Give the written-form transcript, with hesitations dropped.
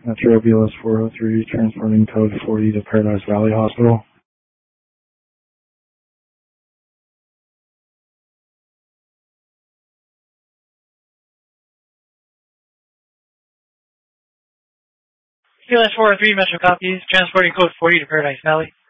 Metro BLS 403, transporting code 40 to Paradise Valley Hospital. BLS 403, Metro copies, transporting code 40 to Paradise Valley.